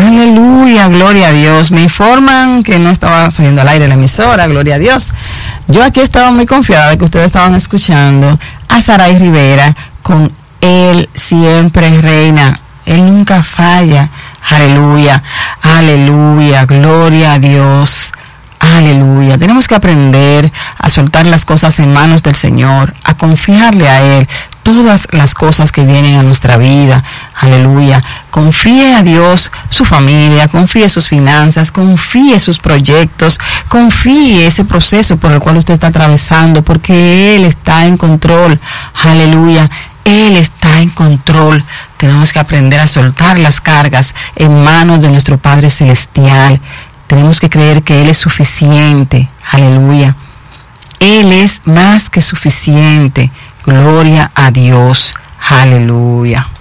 Aleluya, gloria a Dios. Me informan que no estaba saliendo al aire la emisora, gloria a Dios. Yo aquí estaba muy confiada de que ustedes estaban escuchando a Saray Rivera con Él siempre reina, Él nunca falla. Aleluya, aleluya, gloria a Dios. Aleluya. Tenemos que aprender a soltar las cosas en manos del Señor, a confiarle a Él todas las cosas que vienen a nuestra vida. Aleluya. Confíe a Dios su familia, confíe sus finanzas, confíe sus proyectos, confíe ese proceso por el cual usted está atravesando, porque Él está en control. Aleluya. Él está en control. Tenemos que aprender a soltar las cargas en manos de nuestro Padre Celestial. Tenemos que creer que Él es suficiente. Aleluya. Él es más que suficiente. Gloria a Dios. Aleluya.